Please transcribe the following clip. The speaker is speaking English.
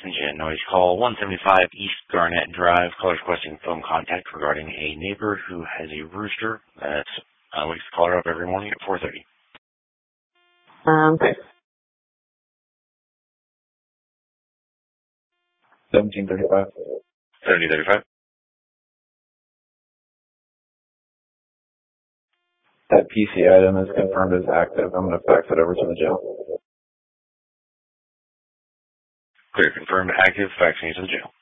Engine noise call 175 East Garnett Drive. Caller requesting phone contact regarding a neighbor who has a rooster that wakes the caller up every morning at 4:30. Okay. 1735. 7035. That PC item is confirmed as active. I'm going to fax it over to the jail. Clear, confirmed, active, faxing to the jail.